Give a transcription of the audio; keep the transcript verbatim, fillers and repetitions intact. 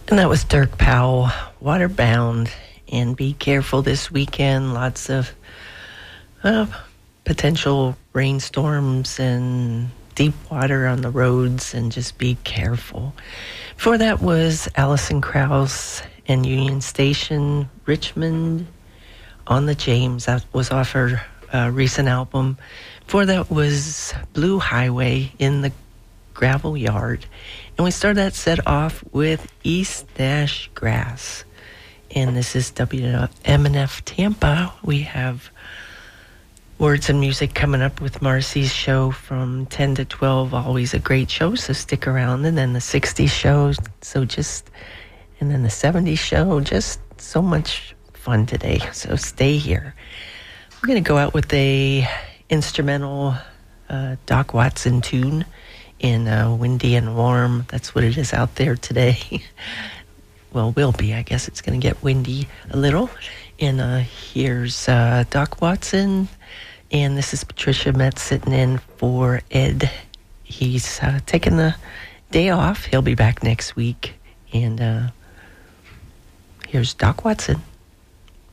And that was Dirk Powell, Waterbound. And be careful this weekend. Lots of uh, potential rainstorms and deep water on the roads, and just be careful. Before that was Alison Krauss and Union Station, Richmond on the James. That was off her uh, recent album. Before that was Blue Highway, In the Gravel Yard. And we started that set off with East Nash Grass. And this is W M F Tampa. We have Words and Music coming up with Marcy's show from ten to twelve. Always a great show, so stick around. And then the sixties show, so just, and then the seventies show, just so much fun today. So stay here. We're going to go out with a instrumental uh, Doc Watson tune in uh, Windy and Warm. That's what it is out there today. Well, will be. I guess it's going to get windy a little. And uh, here's uh, Doc Watson. And this is Patricia Metz sitting in for Ed. He's uh, taking the day off. He'll be back next week. And uh, here's Doc Watson.